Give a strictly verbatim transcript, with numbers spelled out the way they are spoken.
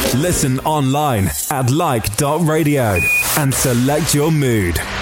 Listen online at like dot radio and select your mood.